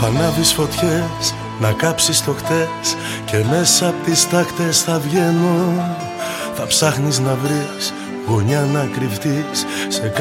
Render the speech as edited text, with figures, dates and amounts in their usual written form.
Θα ανάβεις φωτιές, να κάψεις το χτες, και μέσα απ' τις τάχτες θα βγαίνω. Θα ψάχνεις να βρεις γωνιά να κρυφτείς σε